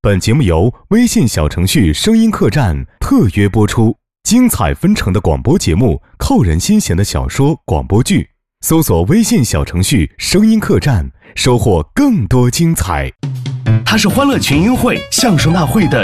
本节目由微信小程序声音客栈特约播出，精彩纷呈的广播节目，扣人心弦的小说广播剧，搜索微信小程序声音客栈，收获更多精彩。 它是欢乐群英会相声大会的